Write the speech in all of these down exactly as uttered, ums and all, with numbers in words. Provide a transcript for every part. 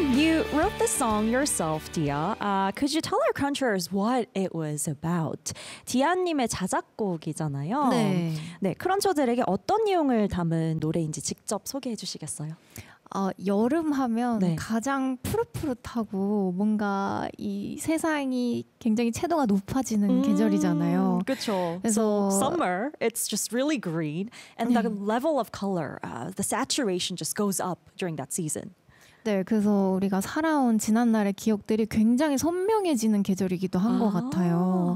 You wrote the song yourself, Dia. Uh, could you tell our crunchers what it was about? 디아님의 자작곡이잖아요. 네. 네, 크런처들에게 어떤 내용을 담은 노래인지 직접 소개해 주시겠어요? 어, 여름 하면 네. 가장 푸릇푸릇하고 뭔가 이 세상이 굉장히 채도가 높아지는 음, 계절이잖아요. 그렇죠. 그래서 So summer, it's just really green, and the level of color, uh, the saturation just goes up during that season. 네, 그래서 우리가 살아온 지난날의 기억들이 굉장히 선명해지는 계절이기도 한 것 아, 같아요.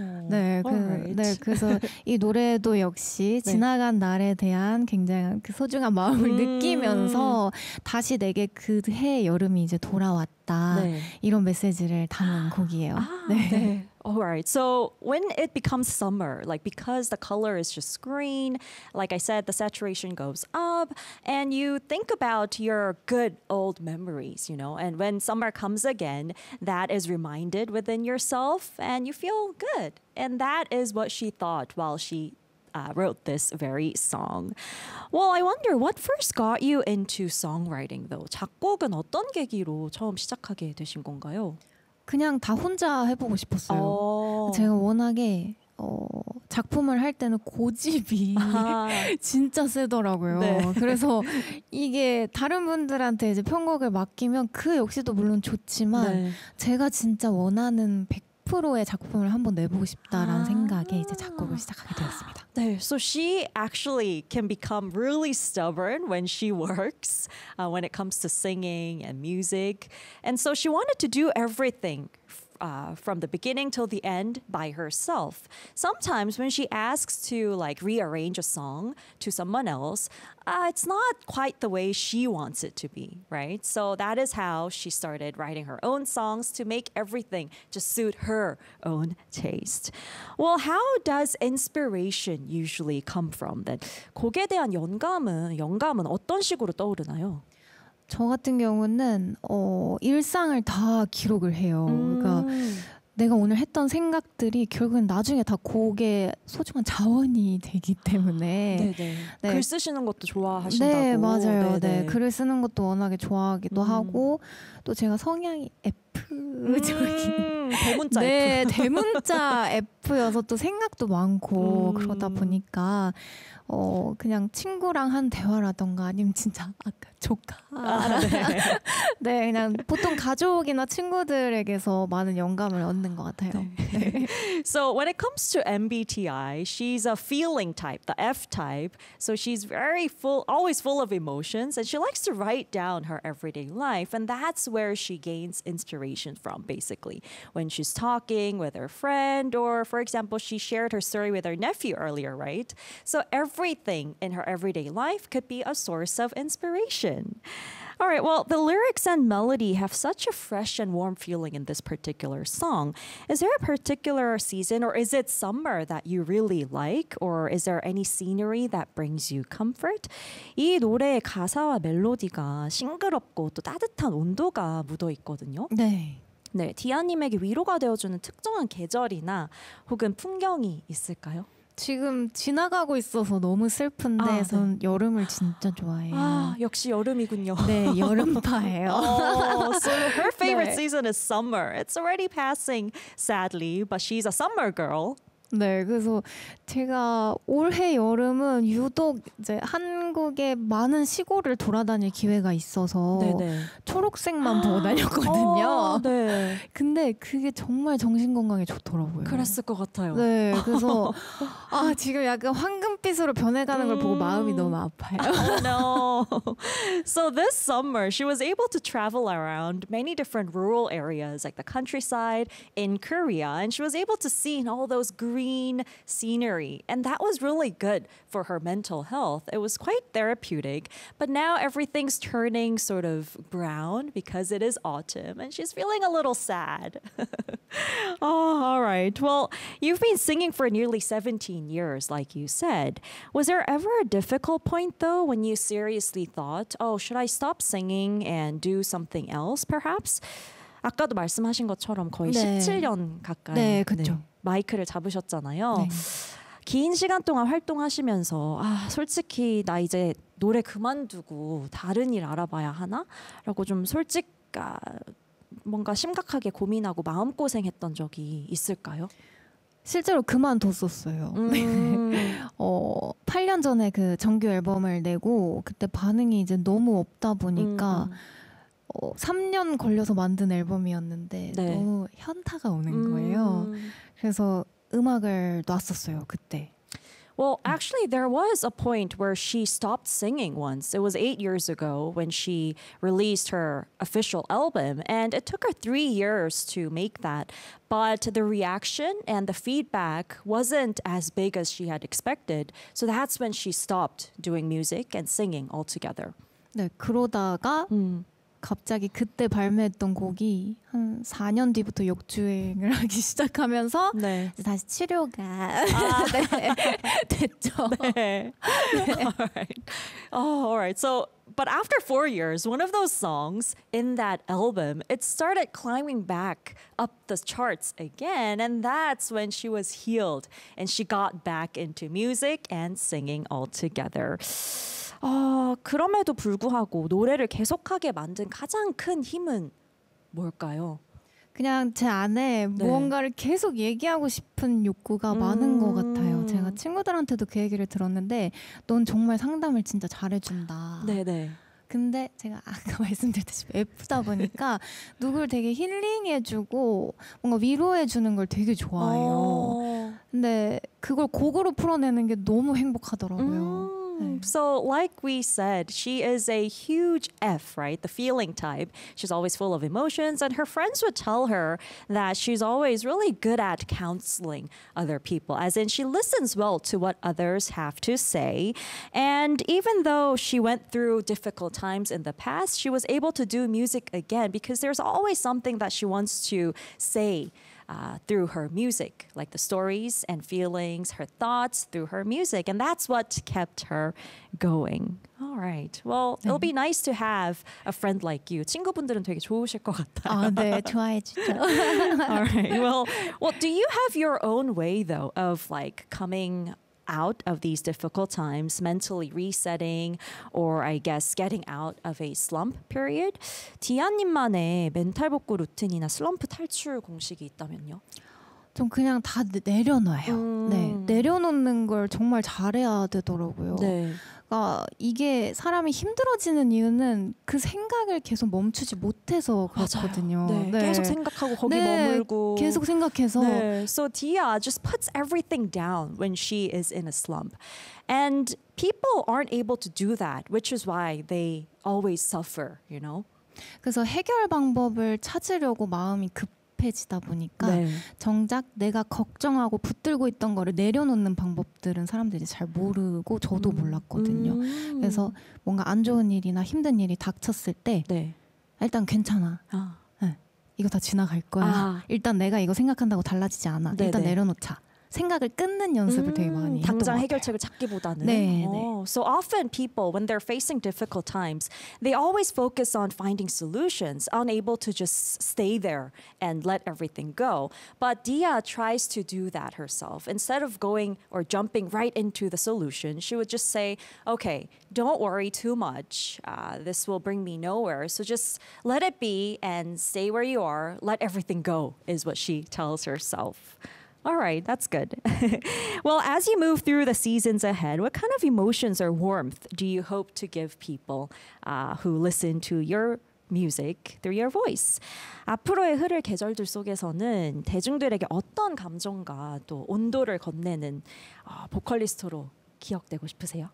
네, 그, alright. 네, 그래서 이 노래도 역시 네. 지나간 날에 대한 굉장한 그 소중한 마음을 음. 느끼면서 다시 내게 그 해 여름이 이제 돌아왔다. 네. 이런 메시지를 담은 곡이에요. 아, 네. 네. All right. So when it becomes summer, like because the color is just green, like I said, the saturation goes up, and you think about your good old memories, you know, and when summer comes again, that is reminded within yourself, and you feel good. And that is what she thought while she Uh, wrote this very song. Well, I wonder what first got you into songwriting, though. 작곡은 어떤 계기로 처음 시작하게 되신 건가요? 그냥 다 혼자 해보고 싶었어요. 어. 제가 워낙에 어, 작품을 할 때는 고집이 아하. 진짜 세더라고요. 네. 그래서 이게 다른 분들한테 이제 편곡을 맡기면 그 역시도 물론 좋지만 네. 제가 진짜 원하는 백 퍼센트의 작품을 한번 내보고 싶다라는 아. 생각에 이제 작곡을 시작하게 되었습니다. 네, so she actually can become really stubborn when she works, uh, when it comes to singing and music. And so she wanted to do everything uh, from the beginning till the end by herself. Sometimes when she asks to like rearrange a song to someone else, uh, it's not quite the way she wants it to be, right? So that is how she started writing her own songs to make everything just suit her own taste. Well, how does inspiration usually come from? Then 곡에 대한 영감은 영감은 어떤 식으로 떠오르나요? 저 같은 경우는 어, 일상을 다 기록을 해요. 음. 그러니까 내가 오늘 했던 생각들이 결국엔 나중에 다 곡의 소중한 자원이 되기 때문에 네네. 네. 글 쓰시는 것도 좋아하신다고. 네, 맞아요. 네네. 네, 글을 쓰는 것도 워낙에 좋아하기도 음. 하고 또 제가 성향이 F적인 음, 대문자 네, F. 대문자 F여서 또 생각도 많고 음. 그러다 보니까 어 그냥 친구랑 한 대화라던가 아니면 진짜 아까 조카 아, 네. 네, 그냥 보통 가족이나 친구들에게서 많은 영감을 얻는 것 같아요. 네. So when it comes to M B T I, she's a feeling type, the F type. So she's very full, always full of emotions, and she likes to write down her everyday life, and that's where she gains inspiration from, basically. When she's talking with her friend, or for example, she shared her story with her nephew earlier, right? So everything in her everyday life could be a source of inspiration. All right, well, the lyrics and melody have such a fresh and warm feeling in this particular song. Is there a particular season or is it summer that you really like? Or is there any scenery that brings you comfort? 이 노래의 가사와 멜로디가 싱그럽고 또 따뜻한 온도가 묻어 있거든요. 네. 네, 디아님에게 위로가 되어주는 특정한 계절이나 혹은 풍경이 있을까요? 지금 지나가고 있어서 너무 슬픈데 아, 전 여름을 진짜 좋아해요. 아, 역시 여름이군요. 네, 여름파예요. Oh, so her favorite 네. season is summer. It's already passing, sadly, but she's a summer girl. 네, 그래서 제가 올해 여름은 유독 이제 한국의 많은 시골을 돌아다닐 기회가 있어서 네네. 초록색만 보고 다녔거든요. 어, 네. 근데 그게 정말 정신 건강에 좋더라고요. 그랬을 것 같아요. 네, 그래서 아 지금 약간 황금빛으로 변해가는 걸 보고 마음이 너무 아파요. Oh no. So this summer, she was able to travel around many different rural areas like the countryside in Korea, and she was able to see all those green scenery, and that was really good for her mental health. It was quite therapeutic, but now everything's turning sort of brown because it is autumn, and she's feeling a little sad. Oh, all right. Well, you've been singing for nearly seventeen years, like you said. Was there ever a difficult point, though, when you seriously thought, oh, should I stop singing and do something else, perhaps? 아까도 말씀하신 것처럼 거의 네. 십칠 년 가까이 네, 그쵸. 마이크를 잡으셨잖아요. 네. 긴 시간 동안 활동하시면서 아, 솔직히 나 이제 노래 그만두고 다른 일 알아봐야 하나? 라고 좀 솔직 아, 뭔가 심각하게 고민하고 마음고생했던 적이 있을까요? 실제로 그만뒀었어요. 음. 어, 팔 년 전에 그 정규 앨범을 내고 그때 반응이 이제 너무 없다 보니까 음, 음. 어, 삼 년 걸려서 만든 앨범이었는데 네. 너무 현타가 오는 거예요. 음. 그래서 음악을 놨었어요, 그때. Well, actually, there was a point where she stopped singing once. It was eight years ago when she released her official album, and it took her three years to make that. But the reaction and the feedback wasn't as big as she had expected. So that's when she stopped doing music and singing altogether. 네, 그러다가 음. 갑자기 그때 발매했던 곡이 한 사 년 뒤부터 역주행을 하기 시작하면서 네. 이제 다시 치료가 아, 네. 됐죠. 네. All right. Oh, all right. So, but after four years, one of those songs in that album, it started climbing back up the charts again, and that's when she was healed and she got back into music and singing altogether. 어, 그럼에도 불구하고 노래를 계속하게 만든 가장 큰 힘은 뭘까요? 그냥 제 안에 네. 무언가를 계속 얘기하고 싶은 욕구가 음. 많은 것 같아요. 제가 친구들한테도 그 얘기를 들었는데 넌 정말 상담을 진짜 잘해준다. 네네. 근데 제가 아까 말씀드렸다시피 F다 보니까 누굴 되게 힐링해주고 뭔가 위로해주는 걸 되게 좋아해요. 어. 근데 그걸 곡으로 풀어내는 게 너무 행복하더라고요. Mm. So, like we said, she is a huge F, right? The feeling type. She's always full of emotions, and her friends would tell her that she's always really good at counseling other people, as in she listens well to what others have to say. And even though she went through difficult times in the past, she was able to do music again because there's always something that she wants to say. Uh, through her music, like the stories and feelings, her thoughts through her music. And that's what kept her going. All right. Well, it'll be nice to have a friend like you. 친구분들은 되게 좋으실 것 같아요. 아, 네, 좋아해 주죠. All right. Well, well, do you have your own way, though, of like coming out of these difficult times, mentally resetting, or I guess getting out of a slump period? 디아님만의 멘탈 복구 루틴이나 슬럼프 탈출 공식이 있다면요? 좀 그냥 다 내- 내려놔요. 음. 네, 내려놓는 걸 정말 잘해야 되더라고요. 네. 그러니까 이게 사람이 힘들어지는 이유는 그 생각을 계속 멈추지 못해서 그렇거든요. 네. 네. 계속 생각하고 거기 네, 머물고. 계속 생각해서 네. So Dia just puts everything down when she is in a slump. And people aren't able to do that, which is why they always suffer, you know? 그래서 해결 방법을 찾으려고 마음이 급해지다 보니까 네. 정작 내가 걱정하고 붙들고 있던 거를 내려놓는 방법들은 사람들이 잘 모르고 저도 몰랐거든요. 음. 그래서 뭔가 안 좋은 일이나 힘든 일이 닥쳤을 때 네. 일단 괜찮아. 아. 네, 이거 다 지나갈 거야. 아. 일단 내가 이거 생각한다고 달라지지 않아. 네네. 일단 내려놓자. 생각을 끊는 연습을 되게 많이 했던 것 당장 같아요. 해결책을 찾기보다는. 네, Oh, so often people, when they're facing difficult times, they always focus on finding solutions, unable to just stay there and let everything go. But Dia tries to do that herself. Instead of going or jumping right into the solution, she would just say, okay, don't worry too much. Uh, this will bring me nowhere. So just let it be and stay where you are. Let everything go, is what she tells herself. All right, that's good. Well, as you move through the seasons ahead, what kind of emotions or warmth do you hope to give people uh, who listen to your music through your voice? 앞으로의 흐를 계절들 속에서는 대중들에게 어떤 감정과 또 온도를 건네는 어, 보컬리스트로 기억되고 싶으세요?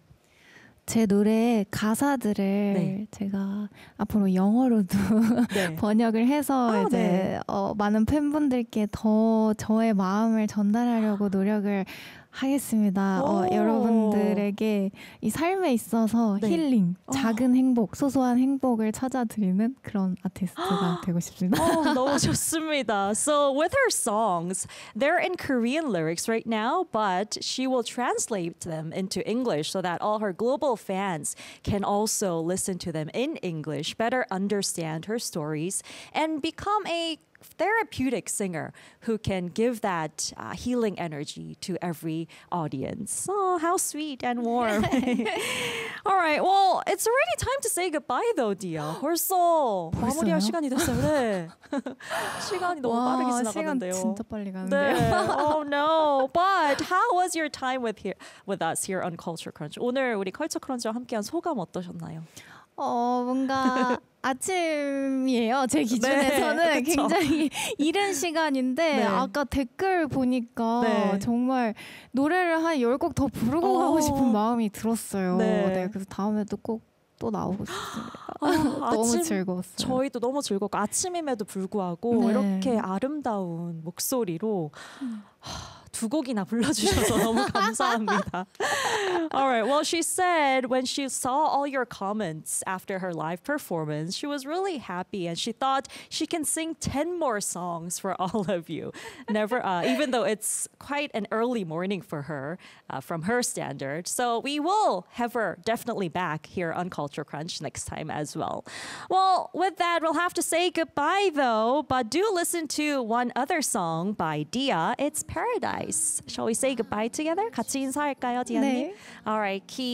제 노래 가사들을 네. 제가 앞으로 영어로도 네. 번역을 해서 아, 이제 네. 어, 많은 팬분들께 더 저의 마음을 전달하려고 노력을 하겠습니다. 어, 오. 여러분들에게 이 삶에 있어서 네. 힐링, 어. 작은 행복, 소소한 행복을 찾아드리는 그런 아티스트가 되고 싶습니다. Oh, 너무 좋습니다. So with her songs, they're in Korean lyrics right now, but she will translate them into English so that all her global fans can also listen to them in English, better understand her stories, and become a therapeutic singer who can give that uh, healing energy to every audience. Oh, how sweet and warm. All right, well, it's already time to say goodbye though, Dia. 벌써 마무리할 시간이 됐어요. 네. 시간이 너무 빠르게 와, 시간 지나갔는데요. 진짜 빨리 가는데요. 네. Oh no. But how was your time with here with us here on Culture Crunch? 오늘 우리 컬처 크런치와 함께한 소감 어떠셨나요? 어, 뭔가 아침이에요. 제 기준에서는 네, 굉장히 이른 시간인데 네. 아까 댓글 보니까 네. 정말 노래를 한 열 곡 더 부르고 어. 가고 싶은 마음이 들었어요. 네. 네, 그래서 다음에도 꼭 또 나오고 싶습니다. 아, 너무 아침, 즐거웠어요. 저희도 너무 즐겁고 아침임에도 불구하고 네. 이렇게 아름다운 목소리로 하, 두 곡이나 불러주셔서 너무 감사합니다. All right. Well, she said when she saw all your comments after her live performance, she was really happy and she thought she can sing ten more songs for all of you. Never, uh, even though it's quite an early morning for her, uh, from her standard. So we will have her definitely back here on Culture Crunch next time as well. Well, with that, we'll have to say goodbye though, but do listen to one other song by Dia. It's Paradise. Shall we say goodbye together? 같이 인사할까요, 디아님? 네. All right, key.